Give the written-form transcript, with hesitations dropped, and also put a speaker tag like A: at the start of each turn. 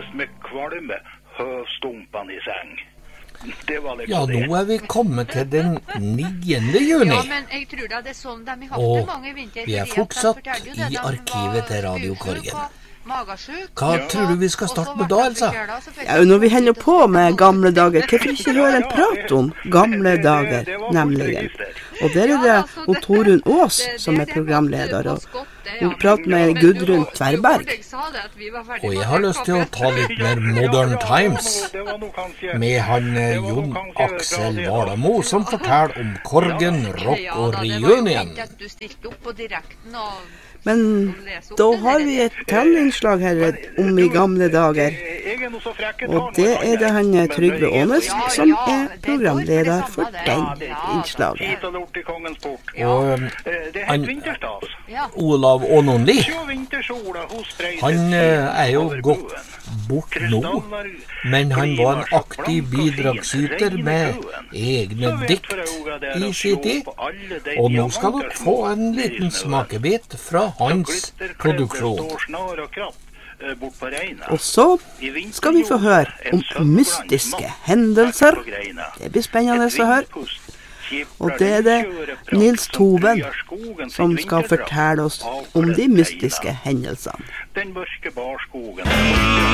A: nærmest med kvalme, høvstumpene I seng. Det var det.
B: Ja, nå vi kommet til den 9. juni.
C: Ja, men jeg tror da det sånn de har hatt det mange vinter.
B: Vi fortsatt I arkivet til Radio Korgen. Hva tror du vi skal starte med da, Elsa?
D: Ja, når vi hender på med gamle dager, hvorfor ikke høre en prat om gamle dager, nemlig? Og der det og Torunn Ås som programleder, og hun prater med Gudrun Tverberg.
B: Og jeg har lyst til å ta litt mer Modern Times med han Jon Aksel Valamo som forteller om Korgen, rock og reunion.
D: Men da har vi et tellinnslag her om I gamle dager, og det det han Trygve Ånes som programleder for den innslaget.
B: Og han Olav Ånonli, han jo gått bort nå, men han var en aktiv bidragsyter med egne dikt I sin tid, og nå skal dere få en liten smakebit fra hans produksjon.
D: Og så skal vi få høre om mystiske hendelser. Det blir spennende å høre. Og det det Nils Toven som skal fortelle oss om de mystiske hendelsene.
A: Den mørke barskogen